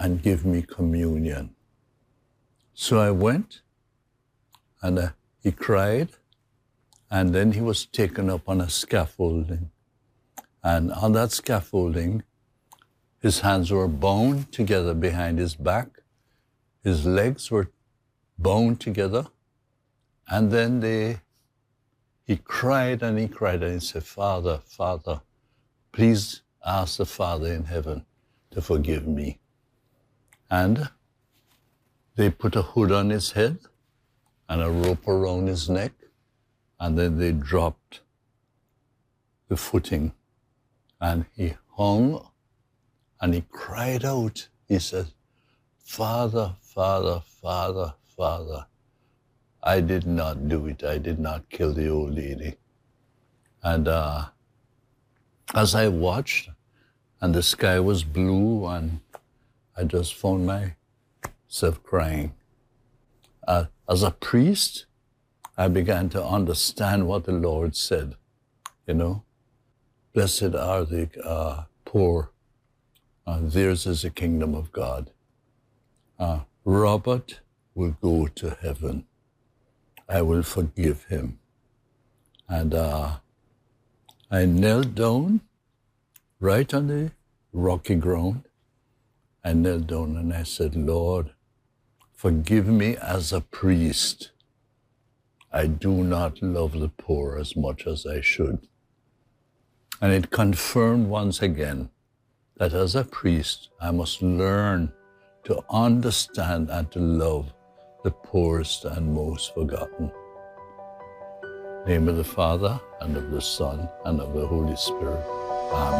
and give me communion. So I went, and he cried, and then he was taken up on a scaffolding. And on that scaffolding, his hands were bound together behind his back. His legs were bound together. And then he cried and he cried and he said, Father, Father, please ask the Father in heaven to forgive me. And they put a hood on his head and a rope around his neck, and then they dropped the footing, and he hung and he cried out. He said, Father, Father, Father, Father, I did not do it. I did not kill the old lady. And as I watched, and the sky was blue, and I just found myself crying. As a priest, I began to understand what the Lord said, you know. Blessed are the poor, theirs is the kingdom of God. Robert will go to heaven. I will forgive him. And I knelt down right on the rocky ground. I knelt down and I said, Lord, forgive me as a priest. I do not love the poor as much as I should. And it confirmed once again that as a priest, I must learn to understand and to love the poorest and most forgotten. In the name of the Father, and of the Son, and of the Holy Spirit. Amen.